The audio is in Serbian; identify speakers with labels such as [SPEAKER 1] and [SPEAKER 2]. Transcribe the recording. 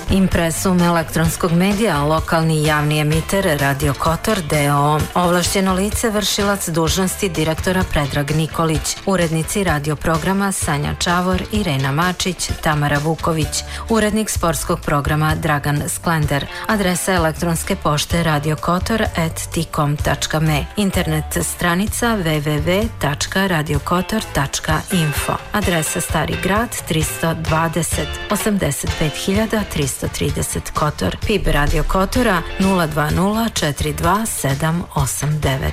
[SPEAKER 1] Impresum elektronskog medija, lokalni javni emiter Radio Kotor d.o.o. Ovlašćeno lice, vršilac dužnosti direktora Predrag Nikolić, urednici radio programa Sanja Čavor, Irena Mačić, Tamara Vuković, urednik sportskog programa Dragan Sklender, adresa elektronske pošte radiokotor@tcom.me, internet stranica www.radiokotor.info, adresa Stari grad 320 85330 Kotor, PIB Radio Kotora 020 42789.